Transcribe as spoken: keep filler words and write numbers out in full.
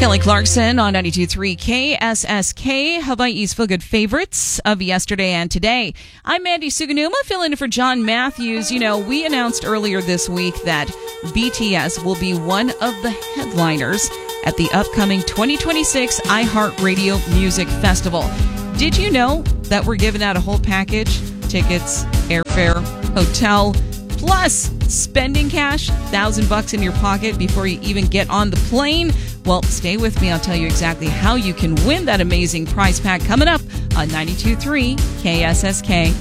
Kelly Clarkson on ninety-two point three K S S K, Hawaii's feel-good favorites of yesterday and today. I'm Mandy Suganuma, filling in for John Matthews. You know, we announced earlier this week that B T S will be one of the headliners at the upcoming twenty twenty-six iHeartRadio Music Festival. Did you know that we're giving out a whole package? Tickets, airfare, hotel, plus spending cash, thousand bucks in your pocket before you even get on the plane. Well, stay with me. I'll tell you exactly how you can win that amazing prize pack coming up on ninety-two point three K S S K.